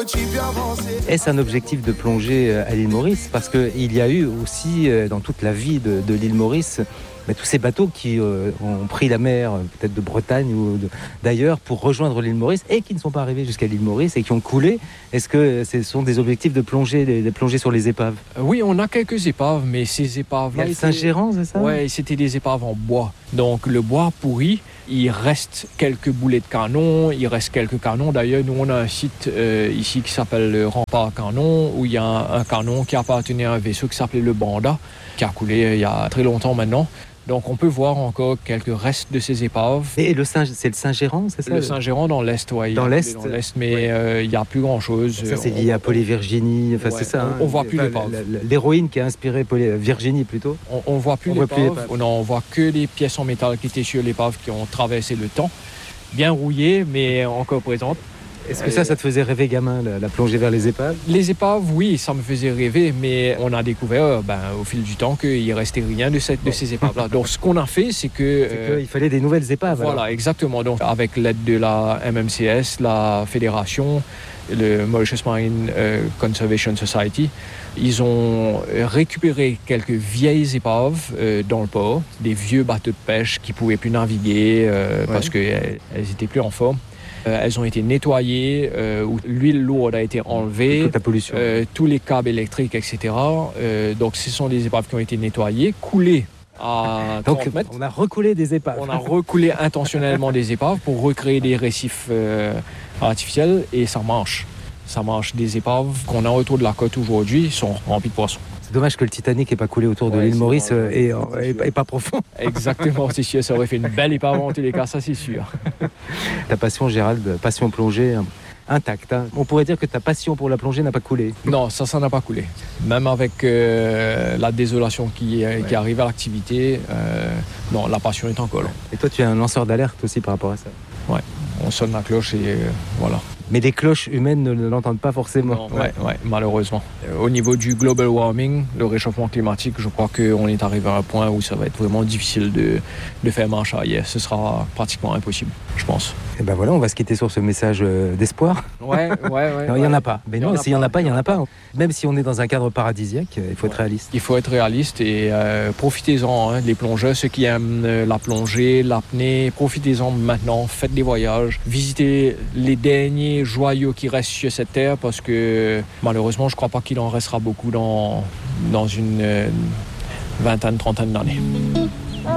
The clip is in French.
Est-ce un objectif de plonger à l'île Maurice? Parce qu'il y a eu aussi, dans toute la vie de l'île Maurice, tous ces bateaux qui ont pris la mer, peut-être de Bretagne ou d'ailleurs, pour rejoindre l'île Maurice et qui ne sont pas arrivés jusqu'à l'île Maurice et qui ont coulé. Est-ce que ce sont des objectifs de plonger sur les épaves? Oui, on a quelques épaves, mais ces épaves-là... Il y a le Saint-Gérand, c'est ça? Oui, c'était des épaves en bois. Donc le bois pourri, il reste quelques boulets de canon, il reste quelques canons. D'ailleurs, nous, on a un site ici qui s'appelle le Rempart Canon, où il y a un canon qui appartenait à un vaisseau qui s'appelait le Banda, qui a coulé il y a très longtemps maintenant. Donc on peut voir encore quelques restes de ces épaves. Et c'est le Saint-Gérand, c'est ça? Le Saint-Gérand dans l'Est, oui. Dans l'Est, mais il n'y a plus grand-chose. Ça, c'est lié à Paul-et-Virginie, c'est ça. On ne voit plus l'épave. L'héroïne qui a inspiré Virginie plutôt. On ne voit plus l'épave. On voit que les pièces en métal qui étaient sur l'épave qui ont traversé le temps. Bien rouillées, mais encore présentes. Est-ce que ça te faisait rêver gamin, la plongée vers les épaves? Les épaves, oui, ça me faisait rêver, mais on a découvert au fil du temps qu'il ne restait rien de ces épaves-là. Donc ce qu'on a fait, c'est qu'il fallait des nouvelles épaves. Voilà, alors. Exactement. Donc avec l'aide de la MMCS, la Fédération, le Mauritius Marine Conservation Society, ils ont récupéré quelques vieilles épaves dans le port, des vieux bateaux de pêche qui ne pouvaient plus naviguer parce qu'elles n'étaient plus en forme. Elles ont été nettoyées, où l'huile lourde a été enlevée, toute la pollution. Tous les câbles électriques, etc. Donc ce sont des épaves qui ont été nettoyées, coulées à 30 mètres. On a recoulé des épaves. On a recoulé intentionnellement des épaves pour recréer des récifs artificiels et ça marche. Ça marche. Des épaves qu'on a autour de la côte aujourd'hui sont remplies de poissons. C'est dommage que le Titanic n'ait pas coulé autour de l'île Maurice et pas profond. Exactement, c'est sûr. Ça aurait fait une belle épave en tous les cas, ça c'est sûr. Ta passion, Gérald, passion plongée, intacte. Hein. On pourrait dire que ta passion pour la plongée n'a pas coulé. Non, ça n'a pas coulé. Même avec la désolation qui arrive à l'activité, non, la passion est encore là. Et toi, tu es un lanceur d'alerte aussi par rapport à ça? Ouais, on sonne la cloche et voilà. Mais les cloches humaines ne l'entendent pas forcément. Ouais, malheureusement. Au niveau du global warming, le réchauffement climatique, je crois qu'on est arrivé à un point où ça va être vraiment difficile de faire marche arrière. Ce sera pratiquement impossible, je pense. Et ben voilà, on va se quitter sur ce message d'espoir. Ouais. Non, il n'y en a pas. Mais non, s'il n'y en a pas, il n'y en a pas. Même si on est dans un cadre paradisiaque, il faut être réaliste. Il faut être réaliste et profitez-en, les plongeurs, ceux qui aiment la plongée, l'apnée, profitez-en maintenant, faites des voyages, visitez les derniers joyaux qui restent sur cette terre parce que malheureusement, je ne crois pas qu'il en restera beaucoup dans une vingtaine, trentaine d'années.